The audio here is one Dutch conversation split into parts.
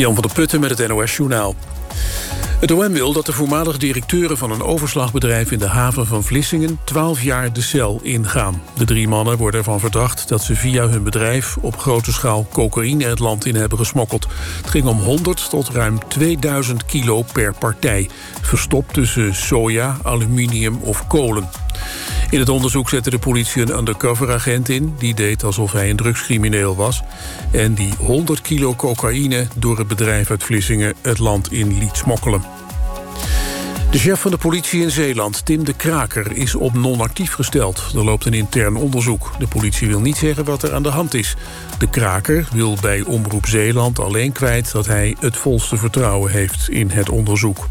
Jan van der Putten met het NOS-journaal. Het OM wil dat de voormalige directeuren van een overslagbedrijf in de haven van Vlissingen 12 jaar de cel ingaan. De 3 mannen worden ervan verdacht dat ze via hun bedrijf op grote schaal cocaïne het land in hebben gesmokkeld. Het ging om 100 tot ruim 2000 kilo per partij, verstopt tussen soja, aluminium of kolen. In het onderzoek zette de politie een undercover-agent in. Die deed alsof hij een drugscrimineel was. En die 100 kilo cocaïne door het bedrijf uit Vlissingen het land in liet smokkelen. De chef van de politie in Zeeland, Tim de Kraker, is op non-actief gesteld. Er loopt een intern onderzoek. De politie wil niet zeggen wat er aan de hand is. De Kraker wil bij Omroep Zeeland alleen kwijt dat hij het volste vertrouwen heeft in het onderzoek.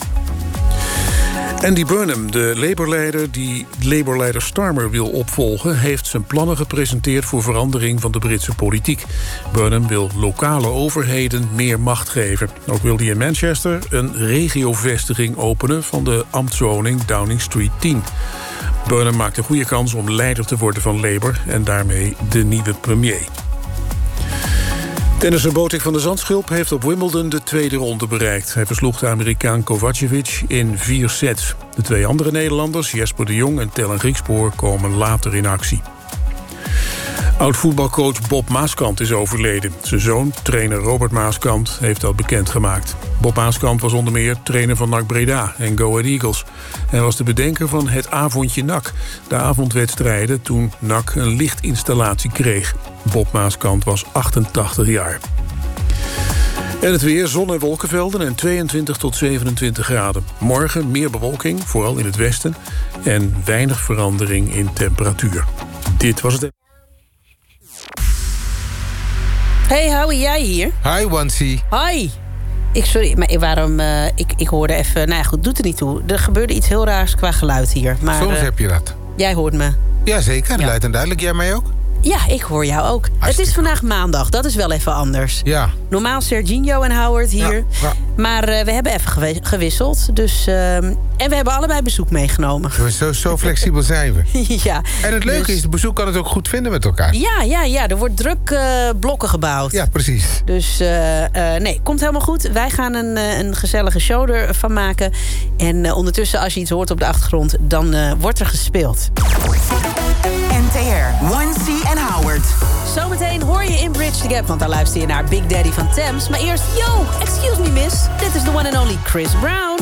Andy Burnham, de Labour-leider die Labour-leider Starmer wil opvolgen, heeft zijn plannen gepresenteerd voor verandering van de Britse politiek. Burnham wil lokale overheden meer macht geven. Ook wil hij in Manchester een regiovestiging openen van de ambtswoning Downing Street 10. Burnham maakt een goede kans om leider te worden van Labour en daarmee de nieuwe premier. Tennisser Botic van der Zandschulp heeft op Wimbledon de tweede ronde bereikt. Hij versloeg de Amerikaan Kovacevic in 4 sets. De 2 andere Nederlanders, Jesper de Jong en Tellen Griekspoor, komen later in actie. Oud-voetbalcoach Bob Maaskant is overleden. Zijn zoon, trainer Robert Maaskant, heeft dat bekendgemaakt. Bob Maaskant was onder meer trainer van NAC Breda en Go Ahead Eagles. Hij was de bedenker van het avondje NAC. De avondwedstrijden toen NAC een lichtinstallatie kreeg. Bob Maaskant was 88 jaar. En het weer, zon en wolkenvelden en 22 tot 27 graden. Morgen meer bewolking, vooral in het westen. En weinig verandering in temperatuur. Dit was het. Hey, Howie, jij hier? Hi, Wansie. Hi. Sorry, maar ik hoorde even... Nou ja, goed, doet er niet toe. Er gebeurde iets heel raars qua geluid hier. Maar, soms heb je dat. Jij hoort me. Jazeker, ja. Luid en duidelijk. Jij mij ook? Ja, ik hoor jou ook. Hartstikke. Het is vandaag maandag, dat is wel even anders. Ja. Normaal Serginho en Howard hier. Ja. Maar we hebben even gewisseld. Dus, en we hebben allebei bezoek meegenomen. Zo flexibel zijn we. Ja. En het leuke is, de bezoek kan het ook goed vinden met elkaar. Ja. Er wordt druk blokken gebouwd. Ja, precies. Dus nee, komt helemaal goed. Wij gaan een gezellige show ervan maken. En ondertussen, als je iets hoort op de achtergrond, dan wordt er gespeeld. NTR, Wansie en Howard. Zometeen hoor je in Bridge the Gap, want daar luister je naar Big Daddy van Thames. Maar eerst, excuse me miss, dit is the one and only Chris Brown.